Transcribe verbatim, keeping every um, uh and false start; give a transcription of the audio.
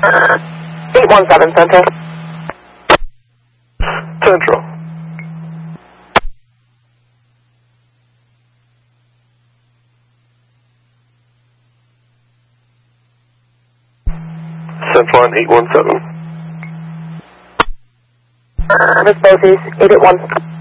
eight one seven Central. Central. Central on eight one seven. Miss Bosse's, eight eight one.